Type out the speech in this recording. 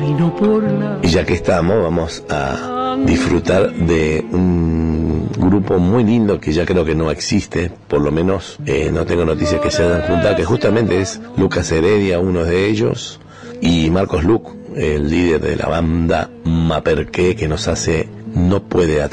Y ya que estamos, vamos a disfrutar de un grupo muy lindo que ya creo que no existe, por lo menos no tengo noticias que se hayan juntado, que justamente es Lucas Heredia, uno de ellos, y Marcos Luc, el líder de la banda Maperqué, que nos hace No puede